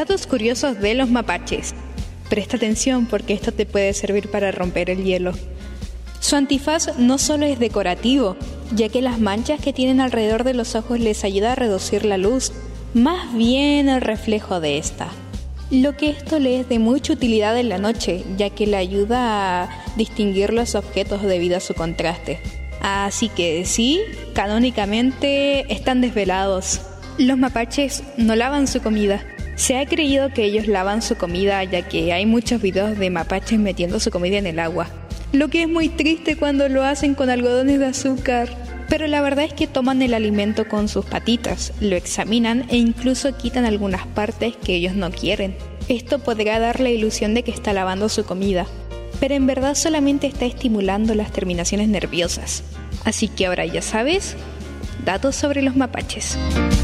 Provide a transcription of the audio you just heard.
Datos curiosos de los mapaches. Presta atención porque esto te puede servir para romper el hielo. Su antifaz no solo es decorativo, ya que las manchas que tienen alrededor de los ojos les ayuda a reducir la luz, más bien el reflejo de esta. Lo que esto le es de mucha utilidad en la noche, ya que le ayuda a distinguir los objetos debido a su contraste. Así que sí, canónicamente están desvelados. Los mapaches no lavan su comida. Se ha creído que ellos lavan su comida, ya que hay muchos videos de mapaches metiendo su comida en el agua. Lo que es muy triste cuando lo hacen con algodones de azúcar. Pero la verdad es que toman el alimento con sus patitas, lo examinan e incluso quitan algunas partes que ellos no quieren. Esto podrá dar la ilusión de que está lavando su comida, pero en verdad solamente está estimulando las terminaciones nerviosas. Así que ahora ya sabes, datos sobre los mapaches.